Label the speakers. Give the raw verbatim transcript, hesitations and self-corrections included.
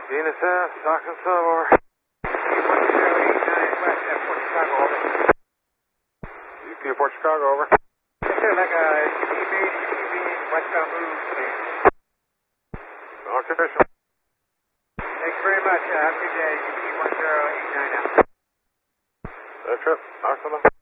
Speaker 1: Venus F, Stockton Sub, over.
Speaker 2: one zero eight nine West, F Port Chicago, over.
Speaker 1: U P Port Chicago, over.
Speaker 2: Yes, sir, like a G P base, G P base, westbound move, please.
Speaker 1: Okay, Bishop.
Speaker 2: Thanks very much. Uh, have a good day. G P one zero eight nine out.
Speaker 1: That trip, Stockton.